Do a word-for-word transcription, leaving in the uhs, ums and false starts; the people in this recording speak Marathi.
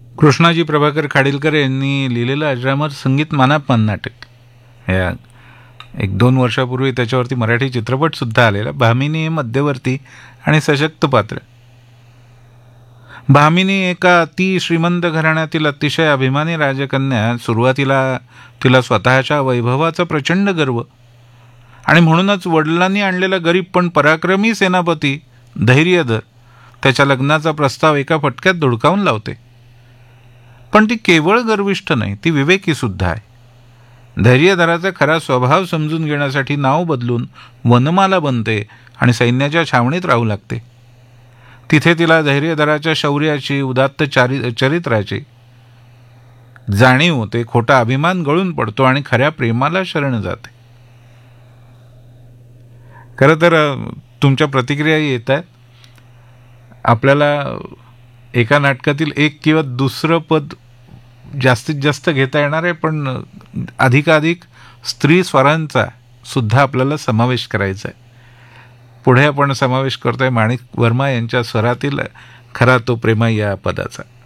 कृष्णाजी प्रभाकर खाडीलकर यांनी लिहिलेलं अजरामर संगीत मानापमान नाटक, या एक दोन वर्षापूर्वी त्याच्यावरती मराठी चित्रपटसुद्धा आलेला. भामिनी हे मध्यवर्ती आणि सशक्त पात्र. भामिनी एका अति श्रीमंत घराण्यातील अतिशय अभिमानी राजकन्या. सुरुवातीला तिला स्वतःच्या वैभवाचा प्रचंड गर्व आणि म्हणूनच वडिलांनी आणलेला गरीब पण पराक्रमी सेनापती धैर्यधर त्याच्या लग्नाचा प्रस्ताव एका फटक्यात धुडकावून लावते. पण ती केवळ गर्विष्ठ नाही, ती विवेकी सुद्धा आहे. धैर्यधराचा खरा स्वभाव समजून घेण्यासाठी नाव बदलून वनमाला बनते आणि सैन्याच्या छावणीत राहू लागते. तिथे तिला धैर्यधराच्या शौर्याची, उदात्त चारि चरित्राची जाणीव होते. खोटा अभिमान गळून पडतो आणि खऱ्या प्रेमाला शरण जाते. खरं तर तुमच्या प्रतिक्रिया येत आहेत. आपल्याला एका नाटकातील एक किंवा दुसरं पद जास्तीत जास्त घेता येणार आहे, पण अधिकाधिक स्त्री स्वरांचा सुद्धा आपल्याला समावेश करायचा आहे. पुढे आपण समावेश करतोय माणिक वर्मा यांच्या स्वरातील खरा तो प्रेमा या पदाचा.